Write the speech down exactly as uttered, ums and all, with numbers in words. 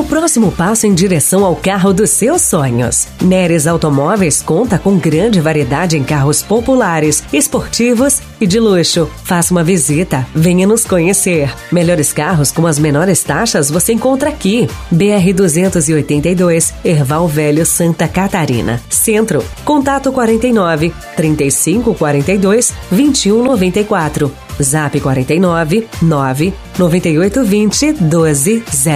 seu próximo passo em direção ao carro dos seus sonhos. Neres Automóveis conta com grande variedade em carros populares, esportivos e de luxo. Faça uma visita, venha nos conhecer. Melhores carros com as menores taxas você encontra aqui. B R duzentos e oitenta e dois, Erval Velho, Santa Catarina. Centro, contato quarenta e nove, trinta e cinco quarenta e dois, vinte e um noventa e quatro. Zap quarenta e nove, nove, noventa e oito vinte, doze, zero.